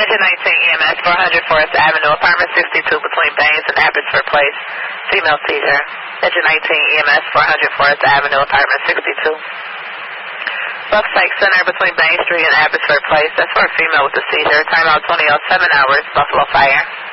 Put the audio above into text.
Engine 19 EMS 400 Forest Avenue, apartment 62 between Baines and Abbotsford Place. Female seizure. Engine 19 EMS 400 Forest Avenue, apartment 62. Buck Psych Center between Bain Street and Abbotsford Place. That's for a female with a seizure. Timeout 20:07 hours. Buffalo Fire.